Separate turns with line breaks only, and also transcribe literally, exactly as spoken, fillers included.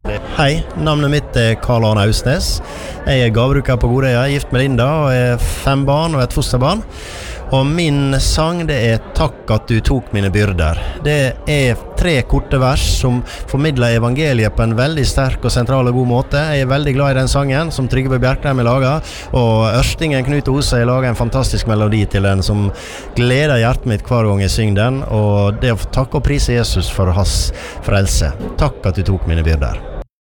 Hei, navnet mitt er Karl Arne Ausnes. Jeg er gavebruker på Godøya, gift med Linda og er fem barn og et fosterbarn. Og min sang det er «Takk at du tok mine byrder». Det er tre korte vers som formidler evangeliet på en veldig sterk og sentral og god måte. Jeg er veldig glad i den sangen som Trygve Bjerkreim har laget, og Ørstingen Knut Ose har laget en fantastisk melodi til den som gleder hjertet mitt hver gang jeg synger den, og det å få takke og prise Jesus for hans frelse. Takk at du tok mine byrder.